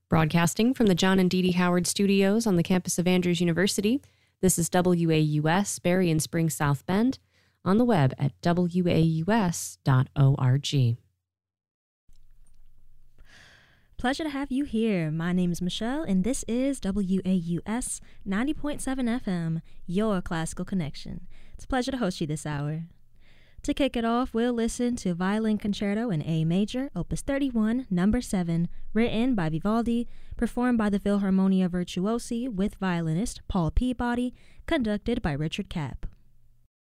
Broadcasting from the John and Dee Dee Howard Studios on the campus of Andrews University, this is WAUS, Barry and Spring South Bend, on the web at waus.org. Pleasure to have you here. My name is Michelle, and this is WAUS 90.7 FM, your classical connection. It's a pleasure to host you this hour. To kick it off, we'll listen to Violin Concerto in A Major, Opus 31, Number 7, written by Vivaldi, performed by the Philharmonia Virtuosi with violinist Paul Peabody, conducted by Richard Kapp.